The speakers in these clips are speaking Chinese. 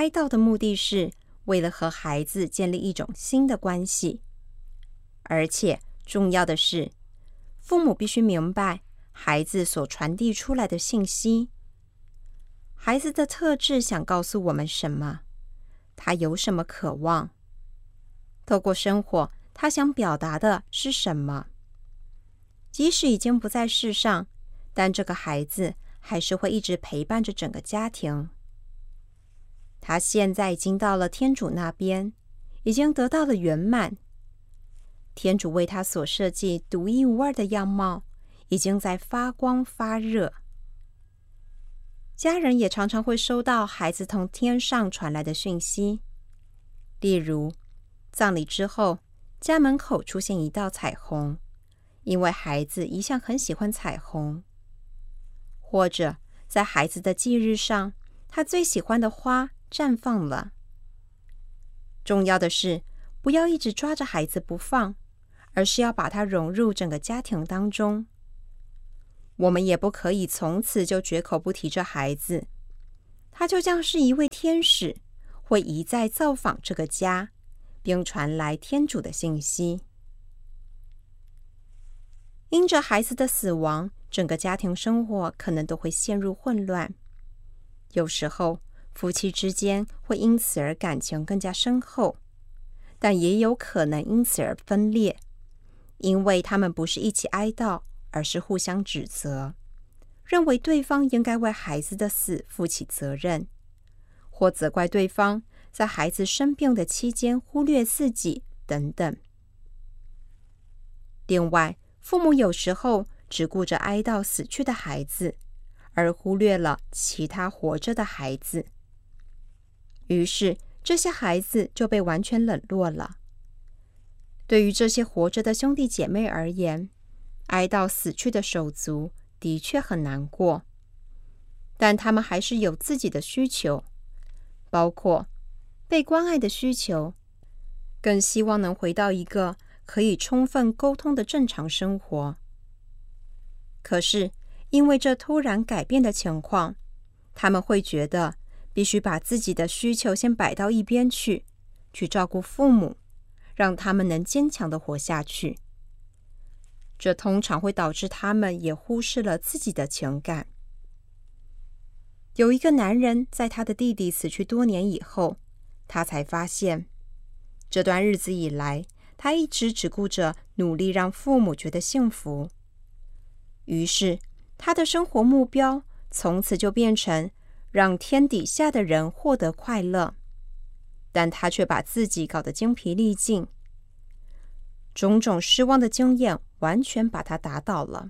哀悼的目的是为了和孩子建立一种新的关系。而且重要的是，父母必须明白孩子所传递出来的信息。孩子的特质想告诉我们什么？他有什么渴望？透过生活，他想表达的是什么？即使已经不在世上，但这个孩子还是会一直陪伴着整个家庭。他现在已经到了天主那边，已经得到了圆满。天主为他所设计独一无二的样貌，已经在发光发热。家人也常常会收到孩子从天上传来的讯息，例如葬礼之后，家门口出现一道彩虹，因为孩子一向很喜欢彩虹；或者在孩子的忌日上，他最喜欢的花绽放了。重要的是，不要一直抓着孩子不放，而是要把他融入整个家庭当中。我们也不可以从此就绝口不提这孩子，他就像是一位天使，会一再造访这个家，并传来天主的信息。因着孩子的死亡，整个家庭生活可能都会陷入混乱。有时候，夫妻之间会因此而感情更加深厚，但也有可能因此而分裂，因为他们不是一起哀悼，而是互相指责，认为对方应该为孩子的死负起责任，或责怪对方在孩子生病的期间忽略自己等等。另外，父母有时候只顾着哀悼死去的孩子，而忽略了其他活着的孩子。于是，这些孩子就被完全冷落了。对于这些活着的兄弟姐妹而言，哀悼死去的手足的确很难过，但他们还是有自己的需求，包括被关爱的需求，更希望能回到一个可以充分沟通的正常生活。可是，因为这突然改变的情况，他们会觉得必须把自己的需求先摆到一边去照顾父母，让他们能坚强地活下去。这通常会导致他们也忽视了自己的情感。有一个男人在他的弟弟死去多年以后，他才发现，这段日子以来，他一直只顾着努力让父母觉得幸福。于是，他的生活目标从此就变成让天底下的人获得快乐，但他却把自己搞得精疲力尽。种种失望的经验完全把他打倒了。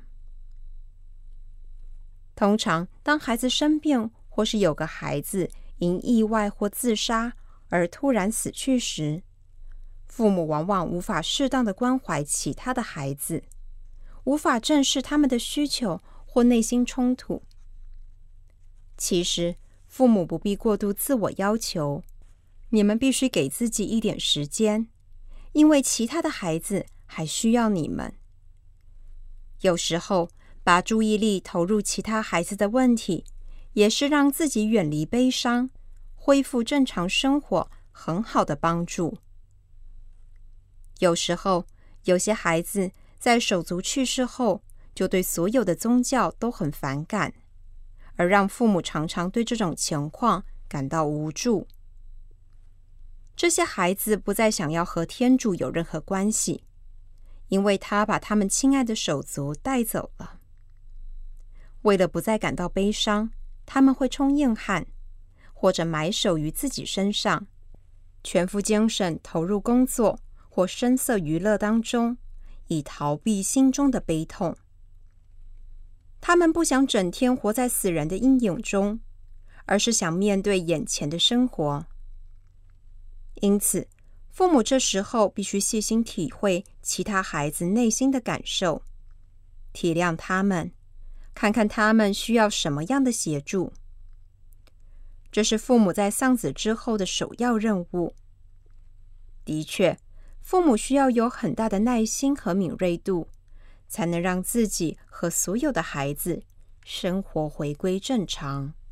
通常，当孩子生病，或是有个孩子因意外或自杀而突然死去时，父母往往无法适当的关怀其他的孩子，无法正视他们的需求或内心冲突。其实，父母不必过度自我要求，你们必须给自己一点时间，因为其他的孩子还需要你们。有时候，把注意力投入其他孩子的问题，也是让自己远离悲伤，恢复正常生活很好的帮助。有时候，有些孩子在手足去世后，就对所有的宗教都很反感，而让父母常常对这种情况感到无助。这些孩子不再想要和天主有任何关系，因为他把他们亲爱的手足带走了。为了不再感到悲伤，他们会冲硬汉，或者埋首于自己身上，全副精神投入工作或声色娱乐当中，以逃避心中的悲痛。他们不想整天活在死人的阴影中，而是想面对眼前的生活。因此，父母这时候必须细心体会其他孩子内心的感受，体谅他们，看看他们需要什么样的协助。这是父母在丧子之后的首要任务。的确，父母需要有很大的耐心和敏锐度，才能让自己和所有的孩子生活回归正常。